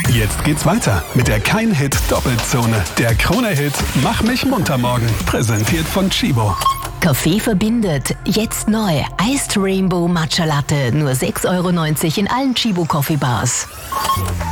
Jetzt geht's weiter mit der Kein-Hit-Doppelzone. Der Krone-Hit Mach mich munter morgen. Präsentiert von Chibo. Kaffee verbindet. Jetzt neu. Iced Rainbow Matcha Latte. Nur 6,90 € in allen Chibo Coffee Bars.